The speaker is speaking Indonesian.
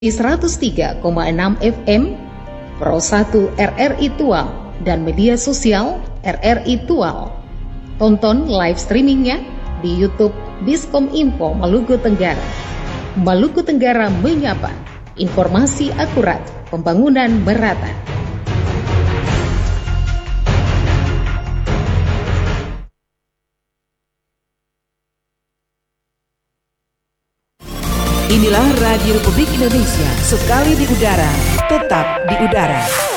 103,6 FM, Pro 1 RRI Tual, dan media sosial RRI Tual. Tonton live streamingnya di YouTube Biskom Info Maluku Tenggara. Maluku Tenggara menyapa, informasi akurat, pembangunan merata. Inilah Radio Republik Indonesia, sekali di udara, tetap di udara.